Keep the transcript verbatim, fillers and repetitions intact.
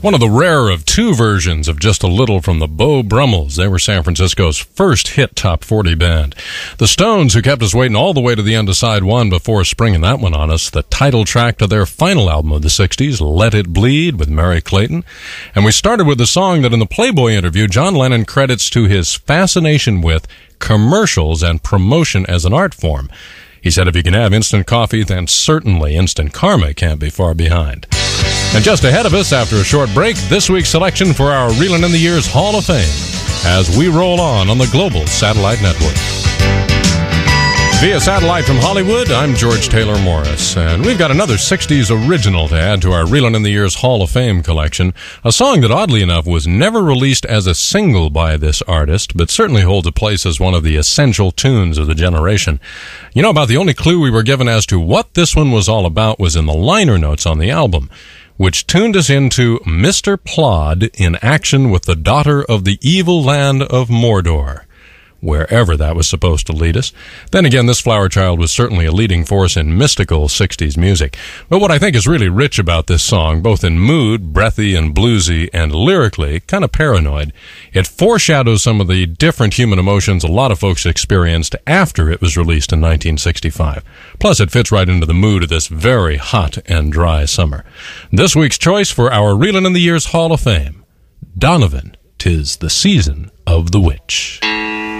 One of the rare of two versions of Just a Little from the Beau Brummels. They were San Francisco's first hit top forty band. The Stones, who kept us waiting all the way to the end of side one before springing that one on us, the title track to their final album of the sixties, Let It Bleed, with Mary Clayton. And we started with the song that in the Playboy interview, John Lennon credits to his fascination with commercials and promotion as an art form. He said if you can have instant coffee, then certainly instant karma can't be far behind. And just ahead of us, after a short break, this week's selection for our Reelin' in the Years Hall of Fame as we roll on on the Global Satellite Network. Via satellite from Hollywood, I'm George Taylor Morris, and we've got another sixties original to add to our Reelin' in the Years Hall of Fame collection, a song that oddly enough was never released as a single by this artist, but certainly holds a place as one of the essential tunes of the generation. You know, about the only clue we were given as to what this one was all about was in the liner notes on the album, which tuned us into Mister Plod in action with the daughter of the evil land of Mordor, wherever that was supposed to lead us. Then again, this flower child was certainly a leading force in mystical sixties music. But what I think is really rich about this song, both in mood, breathy and bluesy, and lyrically, kind of paranoid, it foreshadows some of the different human emotions a lot of folks experienced after it was released in nineteen sixty-five. Plus, it fits right into the mood of this very hot and dry summer. This week's choice for our Reelin' in the Years Hall of Fame, Donovan, 'Tis the Season of the Witch.